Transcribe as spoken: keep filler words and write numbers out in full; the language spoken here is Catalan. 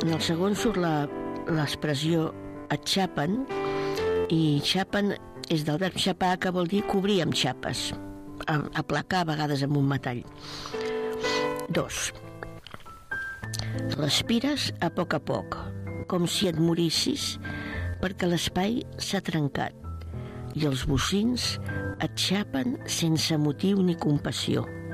En el segon surt la, l'expressió et xapen, i xapen és del verb xapar, que vol dir cobrir amb xapes, aplacar a vegades amb un metall. Dos. Respires a poc a poc, com si et morissis, perquè l'espai s'ha trencat i els bocins et xapen sense motiu ni compassió.